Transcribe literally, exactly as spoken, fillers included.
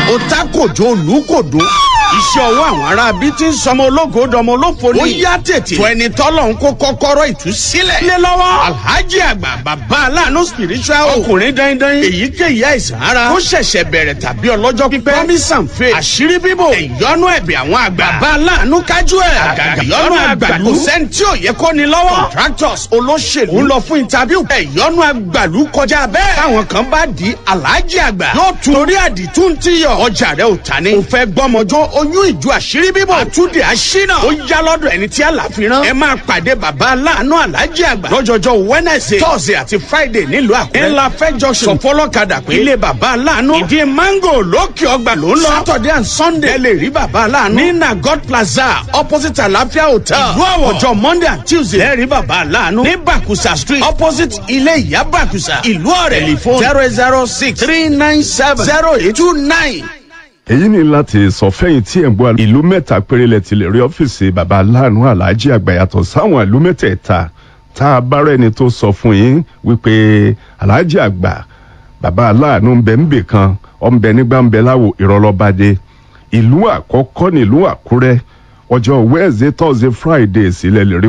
ó ta kòjó olùkòdó iṣẹ́ ọwọ́ àwọn ará bíi ti ń sọmọ ológo dọmọ olófo ni. ó yá tètè tó ẹni tọ́lọ̀ ń kó kọ́kọ́rọ́ ìtúsílẹ̀ lé lọ́wọ́. alhaji àgbà bàbá aláàánú spiritual ọkùnrin dandan èyíkéyìí àìsàn ara ó ṣẹ̀ṣẹ̀ bẹ̀rẹ̀ tàbí ọlọ́jọ́ pípẹ́ promise and faith àṣírí bíbò ìyọnu ẹ̀bẹ̀ àwọn àgbà bàbá aláàánú kájú ẹ̀ àgàgà ìyọnu àgbàlú kò sẹ́ni tí ò yẹ kó ni lọ́wọ́. contractors olóṣèlú ń lọ fún interview ìyọnu àgbàlú kọjá bẹ́ẹ̀. táwọn kan bá di alhaji àgbà yóò tún torí àdìtú ti yọ ọjà rẹ ò ta ni. kò fẹ́ gbọ́mọjọ́ oyún ìjọ àṣírí bíbọ̀ àtúndì àṣínà ó yá lọ́dọ̀ ẹni tí àlàfi rán. ẹ máa pàdé bàbá aláàánú aláàjì àgbà lọ́jọ́jọ́ wednesday thursday àti friday nílùú àkúrẹ́. ńlá fẹjọ sọ fọlọ́kadà pé ilé bàbá aláàánú ìdí mango lókè ọgbà ló ń lọ. saturday and sunday ẹ lè rí bàbá aláàánú ní nagot plaza opposite àlàáfíà hotel. ìlú àwọ̀ ọjọ́ monday and tuesday ẹ rí bàbá aláàánú ní bakusa street opposite ilé ìyá bakusa ìlú ọ̀rẹ́ telephone zero zero six three nine seven zero eight two nine. èyí ni láti sọ fẹ́yìn tí ẹ̀ ń gbọ́ ìlú mẹ́ta péré lẹ ti lè rí ọ́fíìsì bàbá aláàánú aláàjì àgbà yàtọ̀ sáwọn ìlú mẹ́tẹ̀ẹ̀ta tá a bá rẹ́ni tó sọ fún yín wípé aláàjì àgbà bàbá aláàánú ń bẹ ń bè kan ọ̀ ń bẹ nígbà ń bẹ láwo ìrọ̀lọ́bàdé ìlú àkọ́kọ́ nílùú àkúrẹ́ ọjọ́ wednesday thursday friday sílẹ̀ lè rí